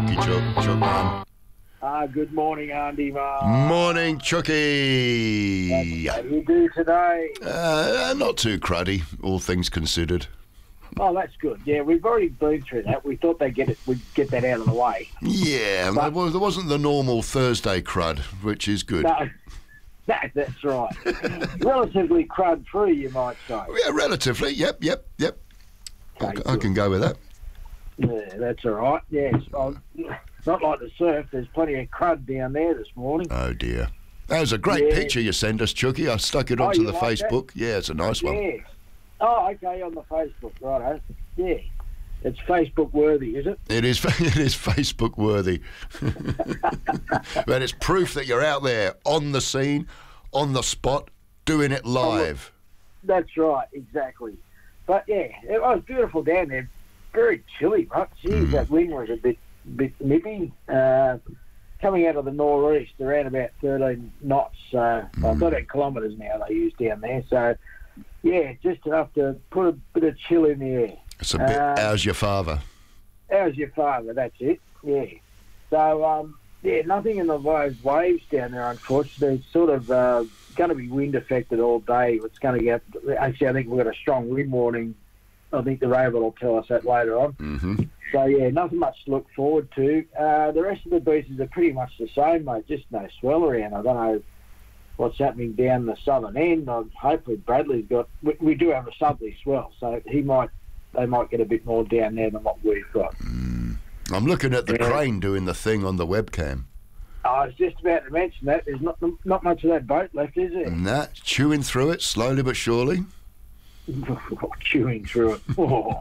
Chucky Chuck man. Good morning, Andy Marr. Morning, Chucky. How do you do today? Not too cruddy, all things considered. Oh, that's good. Yeah, we've already been through that. We thought we'd get that out of the way. Yeah, there wasn't the normal Thursday crud, which is good. No, that's right. Relatively crud-free, you might say. Yeah, relatively. Yep. Okay, I can go with that. Yeah, that's all right. Yes, not like the surf. There's plenty of crud down there this morning. Oh, dear. That was a great picture you sent us, Chucky. I stuck it onto the like Facebook. That? Yeah, it's a nice one. Yeah. Oh, okay, on the Facebook, righto. Yeah. It's Facebook worthy, is it? It is Facebook worthy. But it's proof that you're out there on the scene, on the spot, doing it live. That's right, exactly. But yeah, it was beautiful down there. Very chilly, right? Geez, that wind was a bit nippy. Coming out of the northeast, around about 13 knots, 13 kilometres now they use down there. So, yeah, just enough to put a bit of chill in the air. It's a bit, how's your father? How's your father, that's it, yeah. So, nothing in the way of waves down there, unfortunately. It's sort of going to be wind affected all day. It's going to get, actually, I think we've got a strong wind warning. I think the radar will tell us that later on. Mm-hmm. So, yeah, nothing much to look forward to. The rest of the beaches are pretty much the same, mate, just no swell around. I don't know what's happening down the southern end. Hopefully Bradley's got... We do have a southerly swell, so they might get a bit more down there than what we've got. I'm looking at the crane doing the thing on the webcam. I was just about to mention that. There's not much of that boat left, is there? Nah, chewing through it, slowly but surely. Chewing through it. Oh.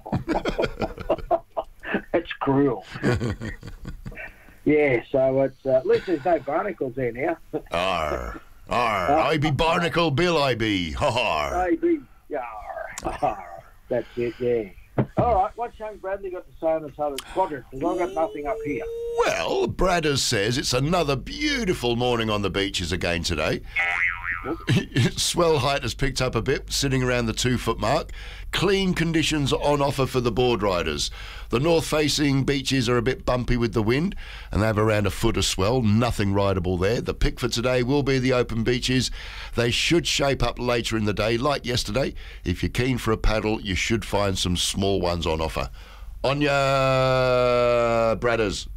That's cruel. Yeah, so it's at least there's no barnacles there now. Arr. I be Barnacle Bill, I be. Ha-har. I be. Arr. That's it, yeah. All right, what's young Bradley got to say on this other quadrant? Because I've got nothing up here. Well, Bradders says it's another beautiful morning on the beaches again today. Swell height has picked up a bit, sitting around the 2-foot mark. Clean conditions on offer for the board riders. The north-facing beaches are a bit bumpy with the wind, and they have around a foot of swell. Nothing rideable there. The pick for today will be the open beaches. They should shape up later in the day, like yesterday. If you're keen for a paddle, you should find some small ones on offer. On ya, Bradders.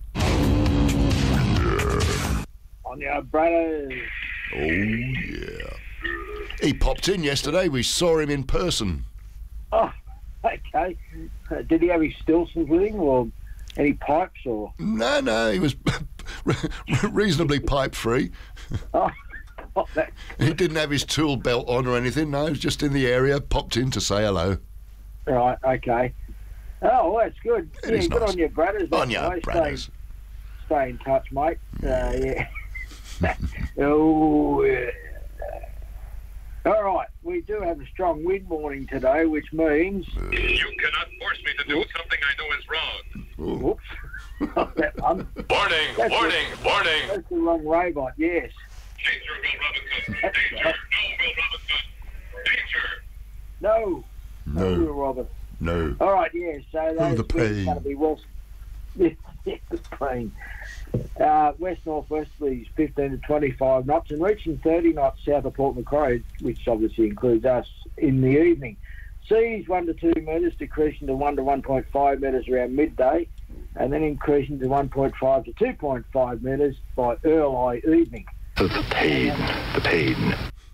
On ya, Bradders. Oh, yeah. He popped in yesterday. We saw him in person. Oh, okay. Did he have his Stilsons with him or any pipes or? No, he was reasonably pipe-free. Oh, he didn't have his tool belt on or anything. No, he was just in the area, popped in to say hello. Right, okay. Oh, well, that's good. It is good nice. on your Bradders. On ya, Bradders. Stay in touch, mate. Yeah. Oh, yeah. All right, we do have a strong wind warning today, which means... You cannot force me to do something I know is wrong. Whoops. Not that one. Warning! That's the wrong robot, yes. Danger, Will Robinson! Danger! No, Will Robinson! Danger! No. No. Will Robinson. No. All right, yeah, so those the pain. going to be west... Yeah, the pain. West-northwesterly is 15 to 25 knots and reaching 30 knots south of Port Macquarie, which obviously includes us, in the evening. Seas 1 to 2 metres, decreasing to 1 to 1.5 metres around midday, and then increasing to 1.5 to 2.5 metres by early evening. The pain.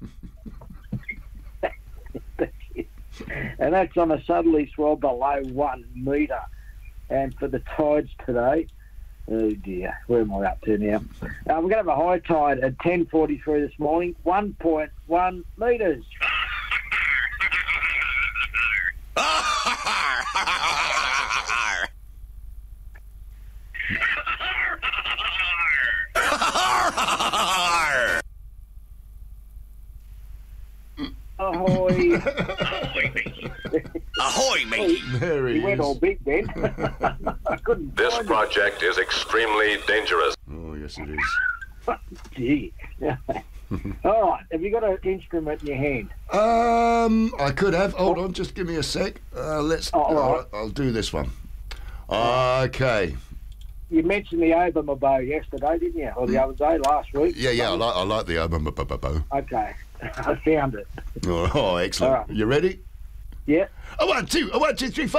And that's on a southerly swell below 1 metre. And for the tides today, oh dear, where am I up to now? We're going to have a high tide at 10:43 this morning, 1.1 metres. Ahoy! Ahoy, matey! There he He went is. all big then. I couldn't This find him. project is extremely dangerous. Oh, yes, it is. Gee. All right, have you got an instrument in your hand? I could have. Hold on, just give me a sec. Let's. Oh, all right. I'll do this one. Okay. you mentioned the Obama bow yesterday, didn't you? Or the other day, last week? Yeah, I like the bow. Okay. I found it. Oh, excellent. All right. You ready? Yeah. A 1, 2, 3, 4.